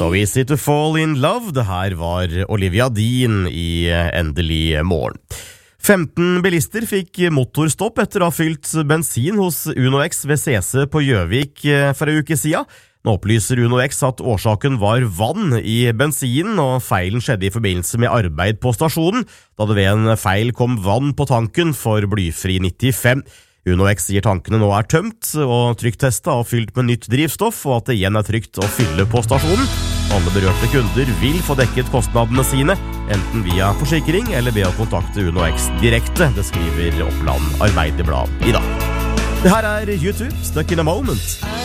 So easy to fall in love. Det her var Olivia Dean i Endelig morgen. 15 bilister fikk motorstopp etter å ha fylt bensin hos Uno X ved CC på Gjøvik for en uke siden. Nå opplyser Uno X at årsaken var vann i bensinen, og feilen skjedde i forbindelse med arbeid på stasjonen, da det ved en feil kom vann på tanken for blyfri 95. Uno X sier tankene nå er tømt og trykktestet og fylt med nytt drivstoff, og at det igjen er trygt å fylle på stasjonen. Alle berørte kunder vil få dekket kostnadene sine, enten via forsikring eller ved å kontakte Uno X direkte. Det skriver Oppland Arbeiderblad i dag. Det her er YouTube, Stuck in a Moment.